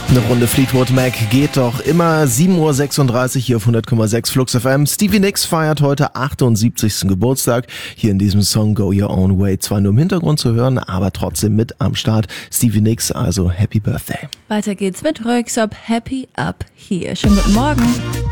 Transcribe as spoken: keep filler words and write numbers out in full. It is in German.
Eine Runde Fleetwood Mac geht doch immer. sieben Uhr sechsunddreißig hier auf hundert Komma sechs Flux F M. Stevie Nicks feiert heute achtundsiebzigsten Geburtstag. Hier in diesem Song Go Your Own Way. Zwar nur im Hintergrund zu hören, aber trotzdem mit am Start. Stevie Nicks, also Happy Birthday. Weiter geht's mit Röyksopp, Happy Up Here. Schönen guten Morgen.